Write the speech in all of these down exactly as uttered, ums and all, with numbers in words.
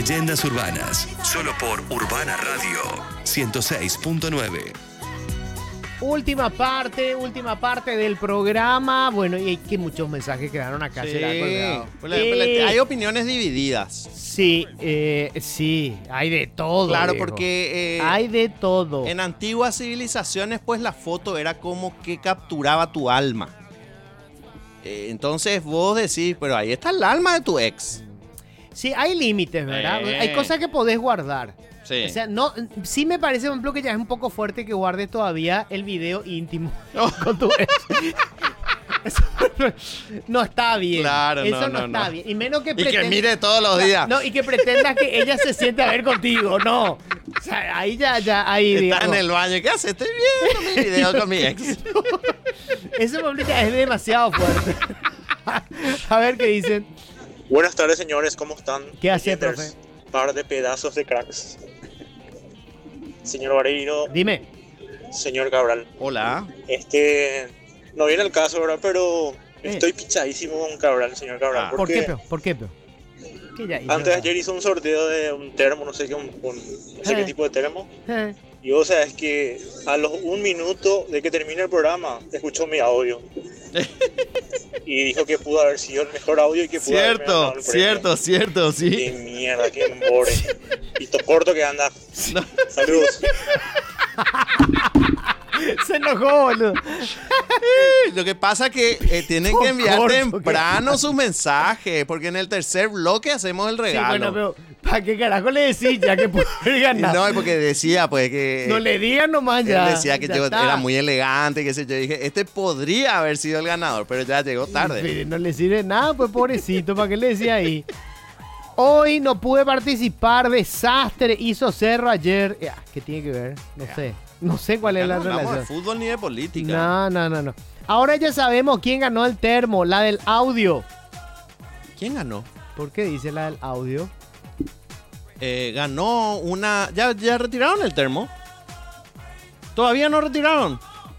Leyendas urbanas, solo por Urbana Radio ciento seis punto nueve. Última parte, última parte del programa. Bueno, y hay que muchos mensajes quedaron acá. Sí. será colgado. Eh, Eh, hay opiniones divididas. Sí, eh, sí, hay de todo. Claro, viejo. porque eh, hay de todo. en antiguas civilizaciones, pues la foto era como que capturaba tu alma. Eh, entonces vos decís, pero ahí está el alma de tu ex. Sí, hay límites, ¿verdad? Eh. Hay cosas que podés guardar. Sí. O sea, no, sí me parece, por ejemplo, que ya es un poco fuerte que guardes todavía el video íntimo Oh. con tu ex. Eso no, no está bien. Claro, Eso no, no, no, está no. bien. Y menos que Y que pretendas- mire todos los días. No, y que pretendas que ella se siente a ver contigo. No. O sea, ahí ya, ya, ahí, Está digamos. en el baño. ¿Qué haces? Estoy viendo mi video con mi ex. Eso, por ejemplo, ya es demasiado fuerte. A ver qué dicen. Buenas tardes, señores, ¿cómo están? ¿Qué hace, Legenders, Par de pedazos de cracks. Señor Vareiro, Dime. señor Cabral. Hola. Este, no viene el caso, ¿verdad? Pero Eh. estoy pichadísimo con Cabral, señor Cabral. Ah. ¿Por porque qué, peor? ¿Por qué, peor? ¿Qué ya hizo? antes de ayer hizo un sorteo de un termo, no sé qué, un, un- no sé Eh. qué tipo de termo. Eh. Y vos sabés que a los un minuto de que termine el programa, escuchó mi audio. Y dijo que pudo haber sido el mejor audio y que pudo haberme ganado Cierto, el premio. cierto, cierto, sí. Qué mierda, qué embore. Pito corto que anda. Saludos. Se enojó, boludo. Lo que pasa es que eh, tienen Todo que enviar corto, temprano ¿qué? sus mensajes, porque en el tercer bloque hacemos el Sí, regalo. bueno, pero ¿para qué carajo le decís ya que puede haber Y ganado? no, porque decía, pues, que... No le digan nomás ya. Él decía que ya yo está. era muy elegante, qué sé yo. Dije, este podría haber sido el ganador, pero ya llegó tarde. Sí, no le sirve nada, pues pobrecito, ¿para qué le decía ahí? Hoy no pude participar, desastre hizo Cerro ayer. Eh, ¿Qué tiene que ver? No sé. No sé cuál es Acá la no hablamos de relación. fútbol ni de política. No, no, no, no. Ahora ya sabemos quién ganó el termo, la del audio. ¿Quién ganó? ¿Por qué dice la del audio? Eh, ganó una... ¿Ya, ¿Ya retiraron el termo? ¿Todavía no retiraron?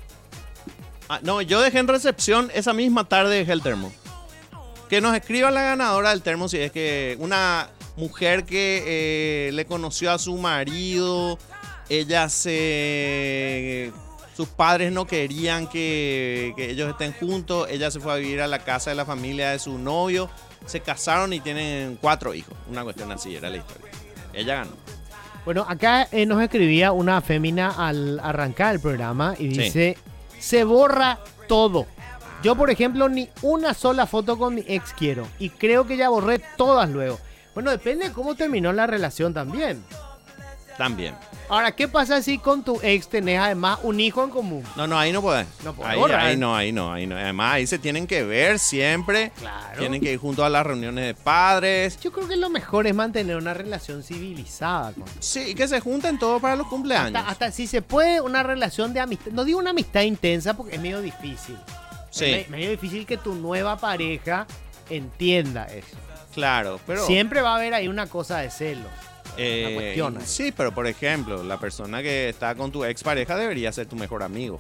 Ah, no, yo dejé en recepción esa misma tarde, dejé el termo. Que nos escriba la ganadora del termo si es que una mujer que eh, le conoció a su marido, ella se... Sus padres no querían que, que ellos estén juntos, ella se fue a vivir a la casa de la familia de su novio, se casaron y tienen cuatro hijos. Una cuestión así era la historia. Ella ganó. Bueno, acá eh, nos escribía una fémina al arrancar el programa y dice, se borra todo. Yo, por ejemplo, ni una sola foto con mi ex quiero. Y creo que ya borré todas luego. Bueno, depende de cómo terminó la relación también. También. Ahora, ¿qué pasa si con tu ex tenés además un hijo en común? No, no, ahí no podés. No podés ahí, borrar. ahí no, ahí no, ahí no. Además, ahí se tienen que ver siempre. Claro. Tienen que ir juntos a las reuniones de padres. Yo creo que lo mejor es mantener una relación civilizada con Sí, y que se junten todos para los cumpleaños. hasta, hasta si se puede una relación de amistad. No digo una amistad intensa porque es medio difícil. Sí, Es me- medio difícil que tu nueva pareja entienda eso. claro, pero... Siempre va a haber ahí una cosa de celo. eh, una cuestión ahí. sí, pero por ejemplo, la persona que está con tu expareja debería ser tu mejor amigo.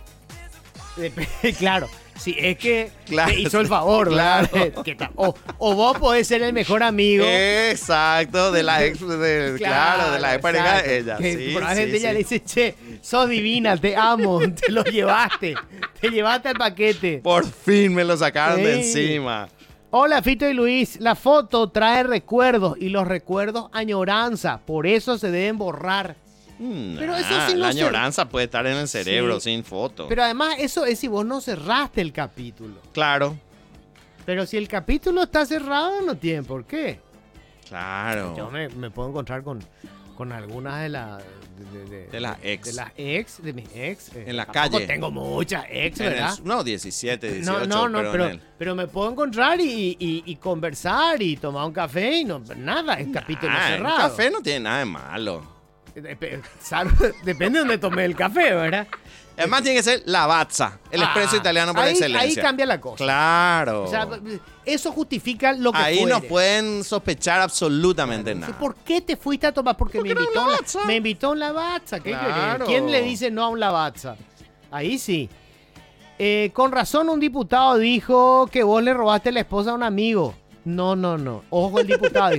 Dep- claro, si es que Claro, te hizo el favor, ¿verdad? claro. Que ta- o, o vos podés ser el mejor amigo. Exacto, de la ex, de- claro, de la expareja exacto. de ella. Que Sí, probablemente sí, ella sí. le dice, che, sos divina, te amo, te lo llevaste, te llevaste al paquete. Por fin me lo sacaron de Sí. encima. Hola, Fito y Luis. La foto trae recuerdos y los recuerdos añoranza. Por eso se deben borrar. Mm, Pero eso nah, sí no la se- añoranza puede estar en el cerebro Sí. sin foto. Pero además eso es si vos no cerraste el capítulo. Claro, Pero si el capítulo está cerrado, no tiene por qué. claro. Yo me, me puedo encontrar con, con algunas de las... De, de- De las ex. De las ex, de mis ex. eh, En la tampoco calle. tengo muchas ex, En el- ¿verdad? no, diecisiete, dieciocho, No, no, no, pero, pero, en el- pero me puedo encontrar y, y- y conversar y tomar un café y no, nada, el capítulo Ah, el cerrado. café no tiene nada de malo. Dep- salvo- Depende de donde tomé el café, ¿verdad? Además tiene que ser Lavazza, el Ah, expreso italiano por ahí, excelencia. Ahí cambia la cosa. Claro. O sea, eso justifica lo que Ahí fuere. no pueden sospechar absolutamente Sí, nada. ¿por qué te fuiste a tomar? Porque me Porque era invitó, un un la- Lavazza. me invitó un Lavazza. ¿Qué Claro. querés? ¿Quién le dice no a un Lavazza? Ahí sí. Eh, con razón un diputado dijo que vos le robaste la esposa a un amigo. No, no, no. Ojo, el diputado dijo.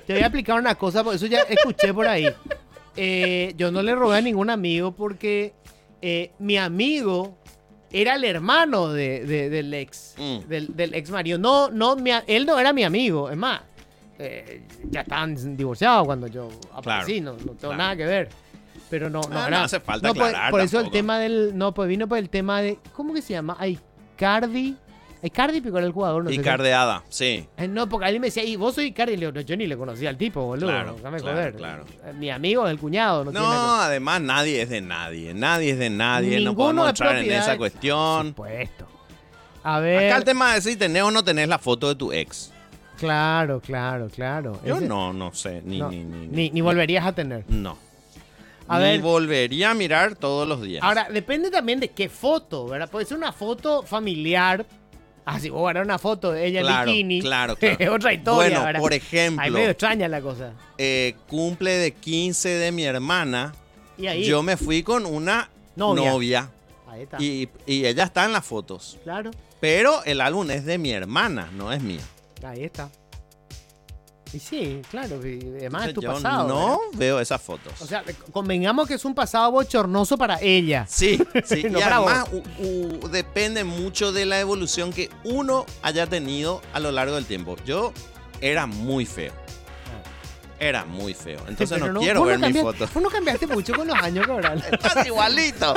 Te voy a explicar una cosa, por eso ya escuché por ahí. Eh, yo no le robé a ningún amigo porque eh, mi amigo era el hermano de, de, del ex, mm. del, del ex marido. No, no, mi, él no era mi amigo, es más, eh, ya estaban divorciados cuando yo aparecí, claro, no, no tengo claro. nada que ver. Pero no, no, ah, era, no hace falta no, aclarar por, por eso tampoco. el tema del, no, pues vino por el tema de, ¿cómo que se llama? Icardi. Icardi picó el jugador, no sé. Icardeada, sí. Eh, no, porque alguien me decía, y vos soy Icardi, y le digo, no, yo ni le conocía al tipo, boludo. Claro, Déjame claro, joder. claro. Mi amigo es el cuñado. No, No, tiene nada además nadie es de nadie. Nadie es de nadie. Ninguno no podemos es entrar en propiedad esa de- cuestión. Por supuesto. A ver. Acá el tema es si tenés o no tenés la foto de tu ex. Claro, claro, claro. Yo Ese- no, no sé. Ni, no, ni, ni, ni, ni volverías a tener. No. A ni ver. volvería a mirar todos los días. Ahora, depende también de qué foto, ¿verdad? Puede ser una foto familiar. Ah, si vos agarrás una foto de ella claro, en bikini. claro, claro. Es otra historia, Bueno, ¿verdad? por ejemplo, Ahí medio extraña la cosa. eh, cumple de quince de mi hermana. Y ahí. Yo me fui con una Novia. novia. Ahí está. Y, y ella está en las fotos. Claro. Pero el álbum es de mi hermana, no es mía. Ahí está. Y sí, claro. Y además es tu Yo pasado. no ¿verdad? veo esas fotos. O sea, convengamos que es un pasado bochornoso para ella. Sí, sí. No y para además u- u- depende mucho de la evolución que uno haya tenido a lo largo del tiempo. Yo era muy feo. Era muy feo. Entonces Pero no, quiero vos ver cambiaste- mis fotos. Vos no cambiaste mucho con los años, Cabral. Estás igualito.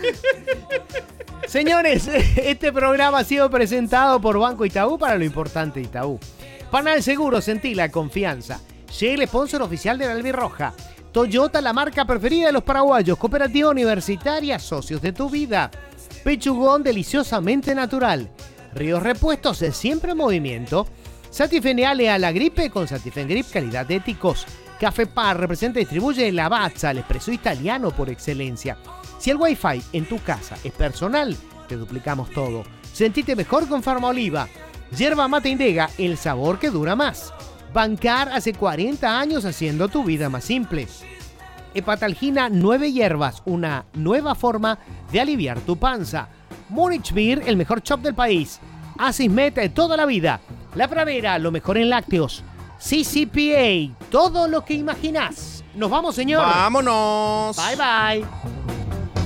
Señores, este programa ha sido presentado por Banco Itaú para lo importante Itaú. Panal Seguro, sentí la confianza. Llega el sponsor oficial de la Albirroja. Toyota, la marca preferida de los paraguayos. Cooperativa Universitaria, socios de tu vida. Pechugón, deliciosamente natural. Ríos Repuestos, es siempre en movimiento. Satifeneale a la gripe con Satifen Grip, calidad de éticos. Café Par representa y distribuye Lavazza, el expreso italiano por excelencia. Si el Wi-Fi en tu casa es personal, te duplicamos todo. Sentite mejor con Farmaoliva. Yerba mate Indega, el sabor que dura más. Bancar hace cuarenta años haciendo tu vida más simple. Hepatalgina nueve hierbas, una nueva forma de aliviar tu panza. Munich Beer, el mejor shop del país. Asismet toda la vida. La Pradera, lo mejor en lácteos. C C P A, todo lo que imaginás. Nos vamos, señor. Vámonos. Bye, bye.